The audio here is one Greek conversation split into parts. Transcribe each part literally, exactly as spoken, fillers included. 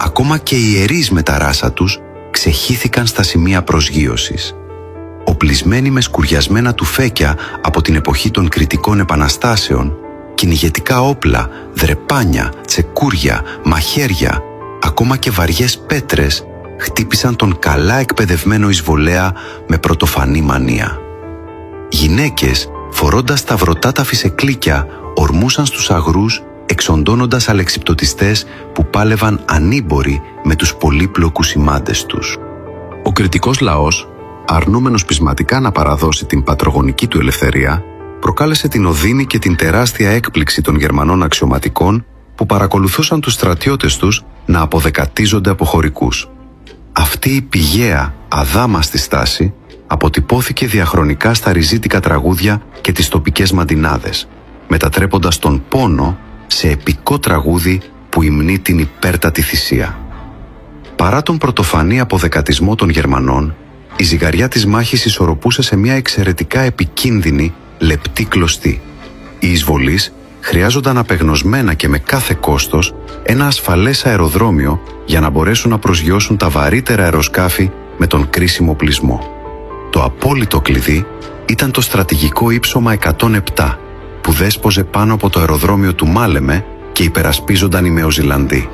ακόμα και οι ιερείς με τα ράσα τους ξεχύθηκαν στα σημεία προσγείωσης. Οπλισμένοι με σκουριασμένα τουφέκια από την εποχή των κριτικών επαναστάσεων, κυνηγετικά όπλα, δρεπάνια, τσεκούρια, μαχαίρια, ακόμα και βαριές πέτρες χτύπησαν τον καλά εκπαιδευμένο εισβολέα με πρωτοφανή μανία. Γυναίκες, φορώντας τα βρωτά τα φυσεκλίκια, ορμούσαν στους αγρούς, εξοντώνοντας αλεξιπτωτιστές που πάλευαν ανήμποροι με τους πολύπλοκους ημάντες τους. Ο κριτικός λαός, αρνούμενος πεισματικά να παραδώσει την πατρογονική του ελευθερία, προκάλεσε την οδύνη και την τεράστια έκπληξη των Γερμανών αξιωματικών που παρακολουθούσαν τους στρατιώτες τους να αποδεκατίζονται από χωρικούς. Αυτή η πηγαία, αδάμαστη στάση αποτυπώθηκε διαχρονικά στα ριζίτικα τραγούδια και τις τοπικές μαντινάδες, μετατρέποντας τον πόνο σε επικό τραγούδι που υμνεί την υπέρτατη θυσία. Παρά τον πρωτοφανή αποδεκατισμό των Γερμανών, η ζυγαριά της μάχης ισορροπούσε σε μια εξαιρετικά επικίνδυνη, λεπτή κλωστή. Οι εισβολείς χρειάζονταν απεγνωσμένα και με κάθε κόστος ένα ασφαλές αεροδρόμιο για να μπορέσουν να προσγειώσουν τα βαρύτερα αεροσκάφη με τον κρίσιμο οπλισμό. Το απόλυτο κλειδί ήταν το στρατηγικό ύψωμα εκατόν επτά που δέσποζε πάνω από το αεροδρόμιο του Μάλεμε και υπερασπίζονταν οι Νεοζηλανδοί.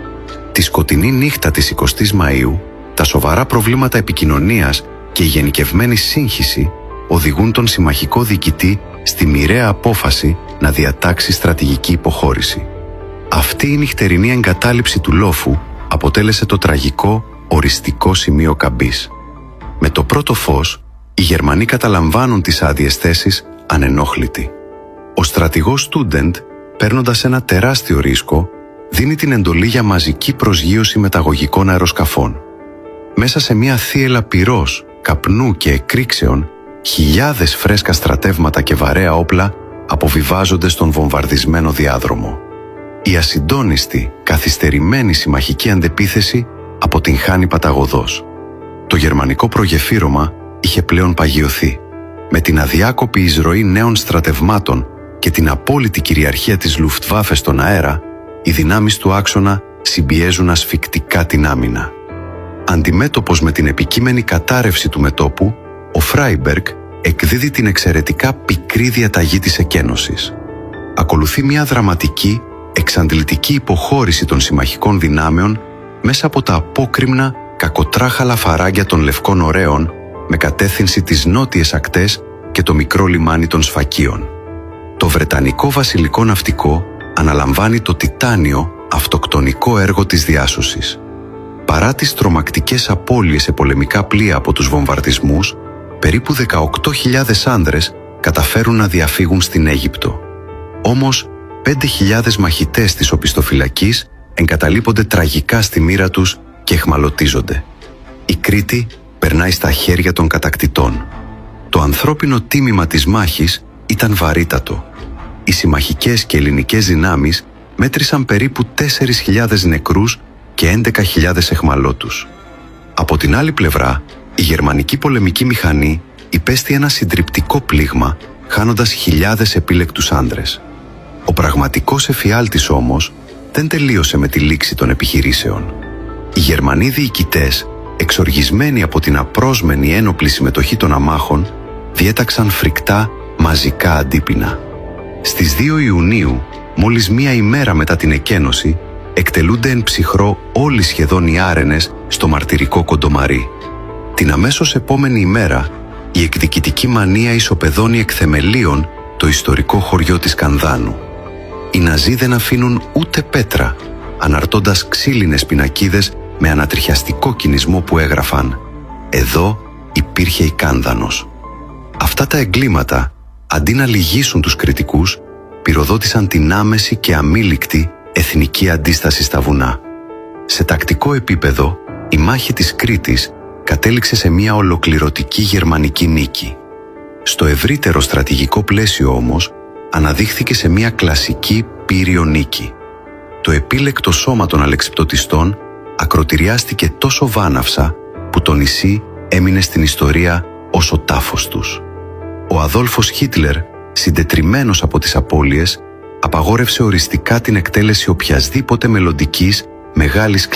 Τη σκοτεινή νύχτα της εικοστής Μαΐου, τα σοβαρά προβλήματα επικοινωνίας και η γενικευμένη σύγχυση οδηγούν τον συμμαχικό διοικητή στη μοιραία απόφαση να διατάξει στρατηγική υποχώρηση. Αυτή η νυχτερινή εγκατάλειψη του λόφου αποτέλεσε το τραγικό οριστικό σημείο καμπής. Με το πρώτο φως, οι Γερμανοί καταλαμβάνουν τις άδειες θέσεις ανενόχλητοι. Ο στρατηγός Στούντεντ, παίρνοντας ένα τεράστιο ρίσκο, δίνει την εντολή για μαζική προσγείωση μεταγωγικών αεροσκαφών. Μέσα σε μια θύελλα πυρός, καπνού και εκρήξεων, χιλιάδες φρέσκα στρατεύματα και βαρέα όπλα αποβιβάζονται στον βομβαρδισμένο διάδρομο. Η ασυντόνιστη, καθυστερημένη συμμαχική αντεπίθεση αποτυγχάνει παταγωδώς. Το γερμανικό προγεφύρωμα είχε πλέον παγιωθεί. Με την αδιάκοπη εισρωή νέων στρατευμάτων και την απόλυτη κυριαρχία της Luftwaffe στον αέρα, οι δυνάμεις του άξονα συμπιέζουν ασφικτικά την άμυνα. Αντιμέτωπος με την επικείμενη κατάρρευση του μετώπου, ο Φράιμπεργκ εκδίδει την εξαιρετικά πικρή διαταγή της εκένωσης. Ακολουθεί μια δραματική, εξαντλητική υποχώρηση των συμμαχικών δυνάμεων μέσα από τα απόκρημνα, κακοτράχαλα φαράγγια των Λευκών Ωραίων με κατεύθυνση τις νότιες ακτές και το μικρό λιμάνι των Σφακίων. Το βρετανικό βασιλικό ναυτικό αναλαμβάνει το τιτάνιο, αυτοκτονικό έργο της διάσωσης. Παρά τις τρομακτικές απώλειες σε πολεμικά πλοία από τους βομβαρδισμούς, περίπου δεκαοκτώ χιλιάδες άνδρες καταφέρουν να διαφύγουν στην Αίγυπτο. Όμως, πέντε χιλιάδες μαχητές της οπισθοφυλακής εγκαταλείπονται τραγικά στη μοίρα τους και εχμαλωτίζονται. Η Κρήτη περνάει στα χέρια των κατακτητών. Το ανθρώπινο τίμημα της μάχης ήταν βαρύτατο. Οι συμμαχικές και ελληνικές δυνάμεις μέτρησαν περίπου τέσσερις χιλιάδες νεκρούς και έντεκα χιλιάδες εχμαλώτους. Από την άλλη πλευρά, η γερμανική πολεμική μηχανή υπέστη ένα συντριπτικό πλήγμα, χάνοντας χιλιάδες επίλεκτους άντρες. Ο πραγματικός εφιάλτης όμως δεν τελείωσε με τη λήξη των επιχειρήσεων. Οι Γερμανοί διοικητές, εξοργισμένοι από την απρόσμενη ένοπλη συμμετοχή των αμάχων, διέταξαν φρικτά μαζικά αντίπεινα. Στις δύο Ιουνίου, μόλις μία ημέρα μετά την εκένωση, εκτελούνται εν ψυχρό όλοι σχεδόν οι άρενες στο μαρτυρικό Κοντομαρί. Την αμέσως επόμενη ημέρα, η εκδικητική μανία ισοπεδώνει εκ θεμελίων το ιστορικό χωριό της Κανδάνου. Οι Ναζί δεν αφήνουν ούτε πέτρα, αναρτώντας ξύλινες πινακίδες με ανατριχιαστικό κινησμό που έγραφαν «Εδώ υπήρχε η Κάνδανος». Αυτά τα εγκλήματα, αντί να λυγίσουν τους κριτικούς, πυροδότησαν την άμεση και αμήλικτη εθνική αντίσταση στα βουνά. Σε τακτικό επίπεδο, η μάχη της Κρήτης κατέληξε σε μια ολοκληρωτική γερμανική νίκη. Στο ευρύτερο στρατηγικό πλαίσιο όμως, αναδείχθηκε σε μια κλασική πύριο νίκη. Το επίλεκτο σώμα των αλεξιπτωτιστών ακροτηριάστηκε τόσο βάναυσα που το νησί έμεινε στην ιστορία ως ο τάφος τους. Ο Αδόλφος Χίτλερ, συντετριμμένος από τις απώλειες, απαγόρευσε οριστικά την εκτέλεση οποιασδήποτε μελλοντικής μεγάλης